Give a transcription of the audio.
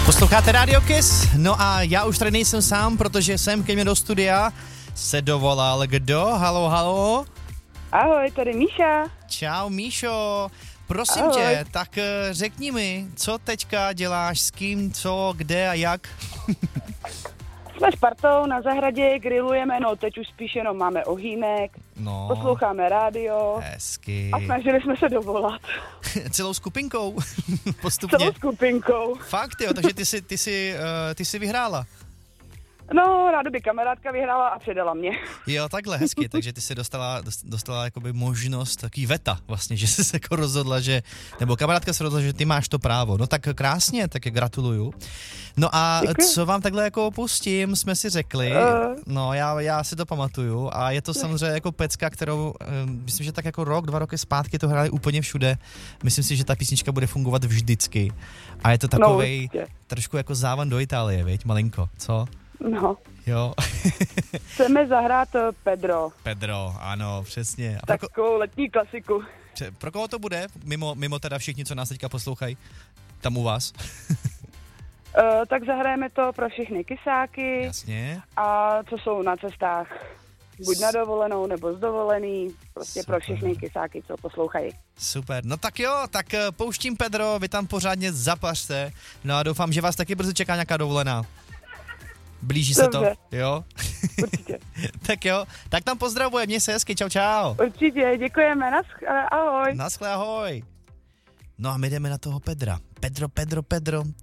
Posloucháte Radio Kiss? No a já už tady nejsem sám, protože sem ke mně do studia se dovolal kdo? Halo, halo? Ahoj, tady Míša. Čau Míšo, prosím Ahoj. tě, tak řekni mi, co teďka děláš, s kým, co, kde a jak? Jsme s partou na zahradě, grillujeme, no teď už spíš jenom máme ohýnek, No, posloucháme rádio hezky. a snažili jsme se dovolat Celou skupinkou? Postupně. celou skupinkou. Fakt jo, takže ty jsi vyhrála. No, ráda by kamarádka vyhrála a předala mě. Jo, takhle hezky, takže ty jsi dostala jakoby možnost, takový veta vlastně, že jsi se jako rozhodla, že, nebo kamarádka se rozhodla, že ty máš to právo. No tak krásně, tak gratuluju. No a Děkuji. co vám takhle jako pustím, jsme si řekli, no já si to pamatuju a je to samozřejmě jako pecka, kterou, myslím, že tak jako rok, 2 roky zpátky to hráli úplně všude. Myslím si, že ta písnička bude fungovat vždycky a je to takovej určitě. trošku jako závan do Itálie, viď, malinko, co? No, Jo. chceme zahrát Pedro, ano, přesně. A takovou letní klasiku. pro koho to bude? Mimo teda všichni, co nás teďka poslouchají tam u vás? Tak zahrajeme to pro všechny kysáky Jasně. a co jsou na cestách. Buď na dovolenou, nebo z dovolený, prostě Super. pro všechny kysáky, co poslouchají. Super, no tak jo, tak pouštím Pedro, vy tam pořádně zapařte, no a doufám, že vás taky brzy čeká nějaká dovolená. Blíží se to, Dobře. jo? Určitě. Tak jo, tak tam pozdravuje, měj se hezky, čau čau. Určitě, děkujeme, ahoj. Naschle, ahoj. No a my jdeme na toho Pedra. Pedro,